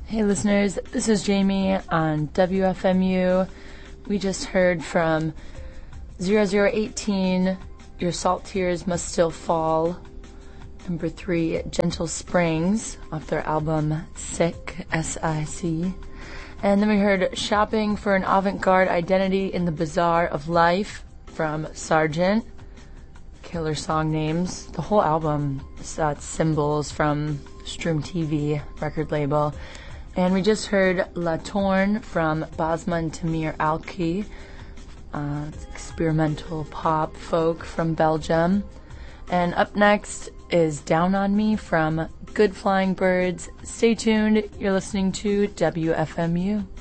Hey listeners, this is Jamie on WFMU. We just heard from 0018, Your Salt Tears Must Still Fall. Number 3, Gentle Springs, off their album Sick, S-I-C. And then we heard Shopping for an Avant-Garde Identity in the Bazaar of Life from Sargent. Killer song names. The whole album, Symbols from Stroom TV record label. And we just heard La Tourne from Basma Tamir Alki. It's experimental pop folk from Belgium. And up next is Down on Me from Good Flying Birds. Stay tuned. You're listening to WFMU.